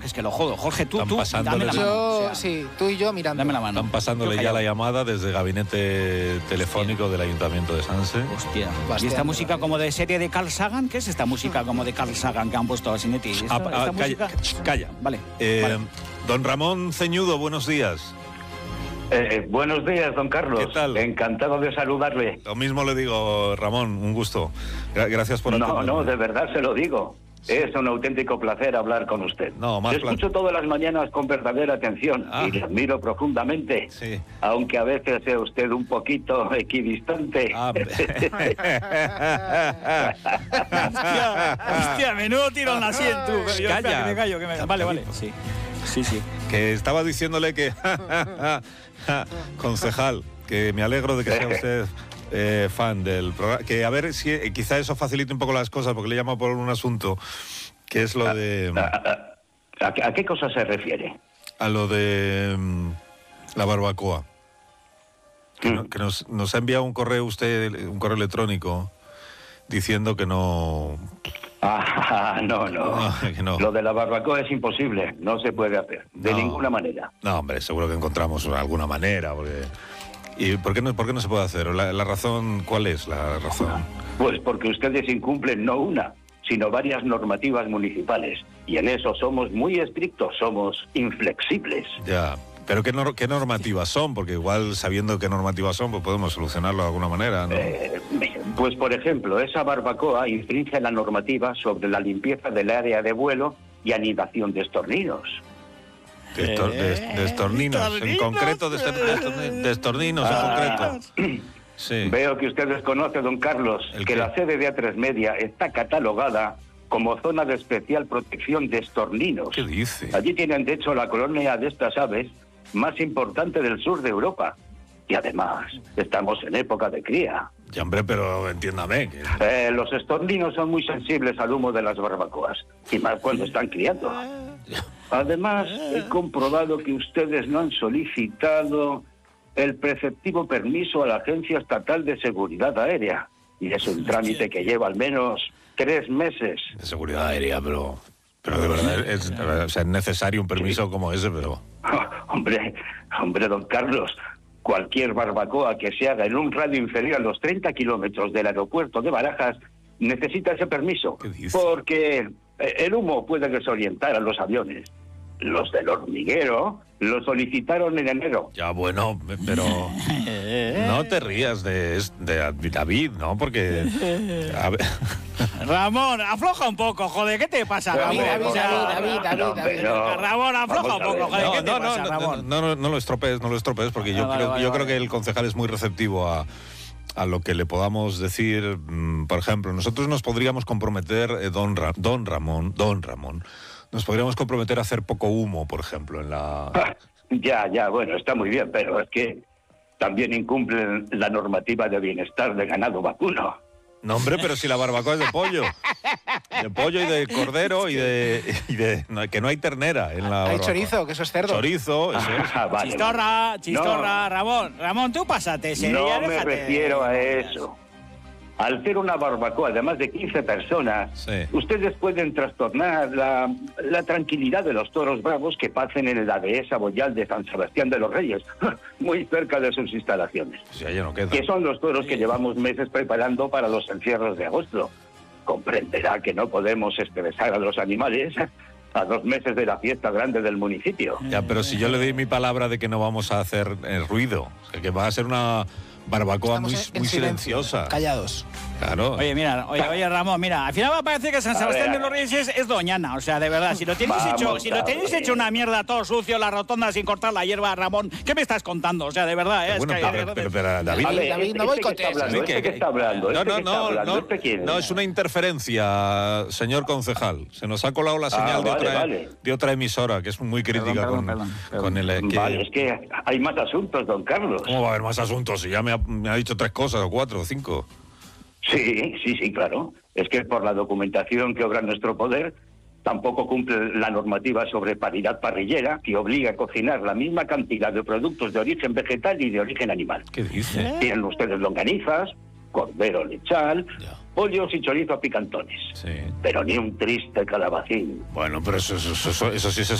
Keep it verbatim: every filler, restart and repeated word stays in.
es que lo jodo. Jorge, tú, Están tú, dame la mano. Yo, o sea, sí, tú y yo mirando. Dame la mano. Están pasándole Yo ya la callado. llamada desde el gabinete telefónico del Ayuntamiento de Sanse. Hostia. Bastante, ¿Y esta música bastante. como de serie de Carl Sagan? ¿Qué es esta música como de Carl Sagan que han puesto a Sinetti? ¿Esta, Ah, esta ah, música? calla, calla. Vale. Eh, vale. Don Ramón Ceñudo, buenos días. Eh, buenos días, don Carlos. ¿Qué tal? Encantado de saludarle. Lo mismo le digo, Ramón, un gusto. Gra- Gracias por No, atenderme. no, de verdad se lo digo. Es un auténtico placer hablar con usted. No, más Le escucho placer. todas las mañanas con verdadera atención Ah. y le admiro profundamente. Sí. Aunque a veces sea usted un poquito equidistante. Ah, Hostia, hostia, menudo tiro en la sien, tú. Yo, espera, Calla. que me callo, que me... Vale, vale. Sí, sí, sí. que estaba diciéndole que, concejal, que me alegro de que sea usted eh, fan del programa, que a ver si eh, quizá eso facilite un poco las cosas, porque le llamo por un asunto, que es lo de, ¿A, a- a- a qué cosa se refiere? a lo de mm, la barbacoa, que, no- Mm. que nos, nos ha enviado un correo usted, un correo electrónico, diciendo que no... Ah, no, no. Ah, que no. Lo de la barbacoa es imposible. No se puede hacer. De No. ninguna manera. No, hombre, seguro que encontramos alguna manera, porque... ¿Y por qué no, por qué no se puede hacer? ¿La, la razón cuál es la razón? Pues porque ustedes incumplen no una, sino varias normativas municipales. Y en eso somos muy estrictos, somos inflexibles. Ya, pero ¿qué, nor- qué normativas son? Porque igual sabiendo qué normativas son, pues podemos solucionarlo de alguna manera, ¿no? Eh, pues, por ejemplo, esa barbacoa infringe la normativa sobre la limpieza del área de vuelo y anidación de estorninos. De, estor- de- de estorninos, en concreto, de, estor- de estorni- de estorninos, en Ah. concreto. Sí. Veo que usted desconoce, don Carlos, ¿El que qué? la sede de A tres Media está catalogada como zona de especial protección de estorninos. ¿Qué dice? Allí tienen, de hecho, la colonia de estas aves más importante del sur de Europa. Y además, estamos en época de cría. Ya, hombre, pero entiéndame. Que... Eh, los estorninos son muy sensibles al humo de las barbacoas, y más cuando están criando. Además, he comprobado que ustedes no han solicitado el preceptivo permiso a la Agencia Estatal de Seguridad Aérea. Y es un trámite que lleva al menos tres meses. De seguridad aérea, pero... Pero de verdad, es, o sea, es necesario un permiso como ese, pero... hombre, hombre, don Carlos, cualquier barbacoa que se haga en un radio inferior a los treinta kilómetros del aeropuerto de Barajas necesita ese permiso. ¿Qué dice? Porque el humo puede desorientar a los aviones. Los del hormiguero lo solicitaron en enero. Ya, bueno, pero... No te rías de, de David, ¿no? Porque... a ver, Ramón, afloja un poco, joder, ¿qué te pasa, Pero, Ramón? David, O sea, David, David, David, no, David. pero- Ramón, afloja Vamos un a poco, ver. joder, ¿qué te no, no, pasa, no, Ramón? no, no, no lo estropees, no lo estropees, porque yo Ah, vale, creo, vale, yo creo vale. que el concejal es muy receptivo a, a lo que le podamos decir. mm, Por ejemplo, nosotros nos podríamos comprometer, eh, don, Ra- don Ramón, don Ramón, nos podríamos comprometer a hacer poco humo, por ejemplo, en la... Ah, Ya, ya, bueno, está muy bien, pero es que también incumplen la normativa de bienestar de ganado vacuno. No, hombre, pero si la barbacoa es de pollo. De pollo y de cordero y de... y de- no, que no hay ternera en la Hay barbacoa. chorizo, que eso es cerdo. Chorizo, eso es. Ah, vale, Chistorra, vale. chistorra, Ramón. Ramón, tú pásate, ese, No, ya no me déjate. refiero a eso. Al ser una barbacoa de más de quince personas, Sí. ustedes pueden trastornar la, la tranquilidad de los toros bravos que pasen en la dehesa boyal de San Sebastián de los Reyes, muy cerca de sus instalaciones, Si allá no queda. que son los toros que llevamos meses preparando para los encierros de agosto. Comprenderá que no podemos estresar a los animales a dos meses de la fiesta grande del municipio. Ya, pero si yo le doy mi palabra de que no vamos a hacer eh, ruido, o sea, que va a ser una barbacoa Estamos muy, en- en muy silencio, silenciosa. Callados. Claro. Oye, mira, oye, oye, Ramón, mira, al final va a parecer que San A Sebastián ver, de los Reyes es, es Doñana, o sea, de verdad, si lo tenéis Vamos hecho, si lo a tenéis ver. hecho una mierda todo sucio, la rotonda sin cortar la hierba, Ramón, ¿qué me estás contando? O sea, de verdad, ¿eh? Es Bueno, que- pero, pero, pero, David, David, Vale, David, no este- este que boicotees. está hablando, David, este que está hablando, no, este no, que está no, hablando, no, ¿este quién no, es? es una interferencia, señor concejal. Se nos ha colado la señal Ah, de, vale, otra, vale. de otra emisora, que es muy crítica Perdón, con, perdón, perdón, con el... eh, que- Vale, es que hay más asuntos, don Carlos. ¿Cómo va a haber más asuntos? Si ya me ha, me ha dicho tres cosas, o cuatro, o cinco. Sí, sí, sí, claro. Es que por la documentación que obra en nuestro poder, tampoco cumple la normativa sobre paridad parrillera, que obliga a cocinar la misma cantidad de productos de origen vegetal y de origen animal. ¿Qué dice? Tienen ustedes longanizas, cordero lechal, Ya. pollos y chorizo a picantones. Sí. Pero ni un triste calabacín. Bueno, pero eso, eso, eso, eso sí se